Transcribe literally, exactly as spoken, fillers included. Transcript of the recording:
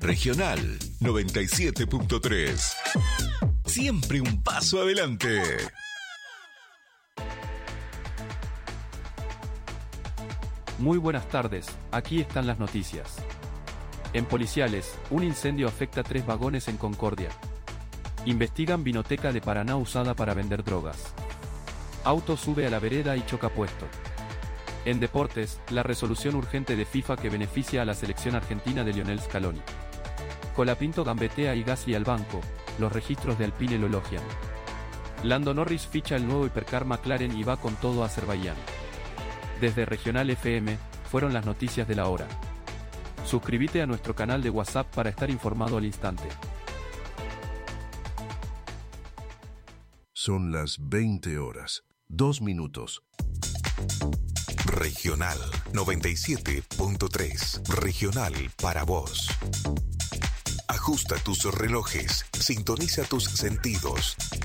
Regional noventa y siete punto tres. Siempre un paso adelante. Muy buenas tardes, aquí están las noticias. En Policiales, un incendio afecta a tres vagones en Concordia. Investigan vinoteca de Paraná usada para vender drogas. Auto sube a la vereda y choca puesto. En Deportes, la resolución urgente de FIFA que beneficia a la selección argentina de Lionel Scaloni. Colapinto gambetea y Gasly al banco, los registros de Alpine lo elogian. Lando Norris ficha el nuevo hipercar McLaren y va con todo a Azerbaiyán. Desde Regional F M, fueron las noticias de la hora. Suscríbete a nuestro canal de WhatsApp para estar informado al instante. Son las veinte horas, dos minutos. Regional noventa y siete punto tres. Regional para vos. Ajusta tus relojes, sintoniza tus sentidos.